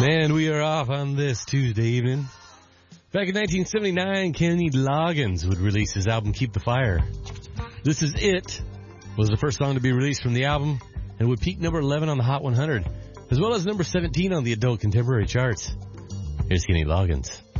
And we are off on this Tuesday evening. Back in 1979, Kenny Loggins would release his album Keep the Fire. This Is It was the first song to be released from the album and would peak number 11 on the Hot 100, as well as number 17 on the adult contemporary charts. Here's Kenny Loggins.